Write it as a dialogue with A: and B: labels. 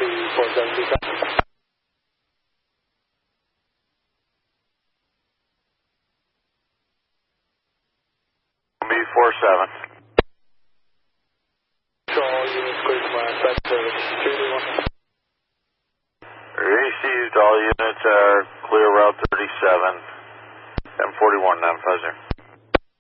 A: B47.
B: All units clear to my side service. 321.
A: Received. All units are clear route 37. M41 950.